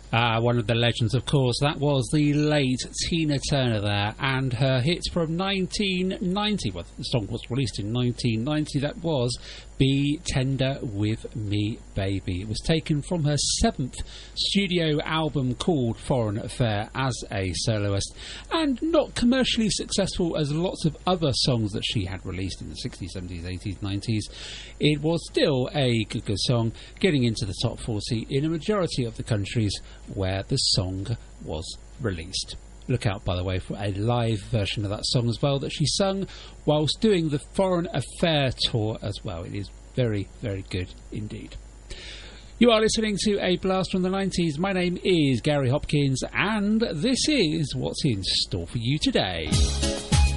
One of the legends, of course. That was the late Tina Turner there, and her hit from 1990. Well, the song was released in 1990. That was Be Tender With Me, Baby. It was taken from her 7th studio album called Foreign Affair as a soloist, and not commercially successful as lots of other songs that she had released in the 60s, 70s, 80s, 90s. It was still a good song, getting into the top 40 in a majority of the countries where the song was released. Look out, by the way, for a live version of that song as well that she sung whilst doing the Foreign Affair tour as well. It is very, very good indeed. You are listening to A Blast from the 90s. My name is Gary Hopkins, and this is what's in store for you today.